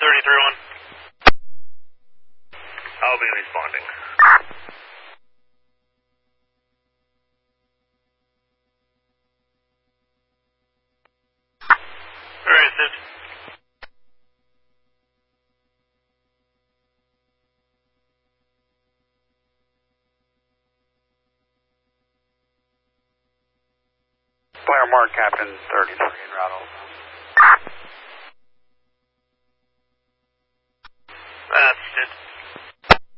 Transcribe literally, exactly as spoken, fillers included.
thirty-three one. I'll be responding. Where is it? Blair Mark, Captain thirty-three, route